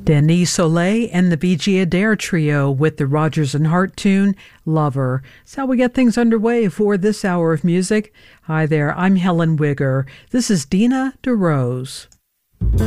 Denis Soleil and the BG Adair Trio with the Rodgers and Hart tune, Lover. That's how we get things underway for this hour of music. Hi there, I'm Helen Wigger. This is Dina DeRose.